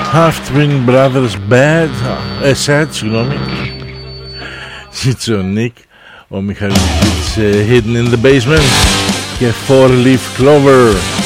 Half Twin Brothers Bad Set, συγγνώμη. Ζήτησε ο Nick. Ο Μιχαλής ζήτησε Hidden in the Basement και Four Leaf Clover.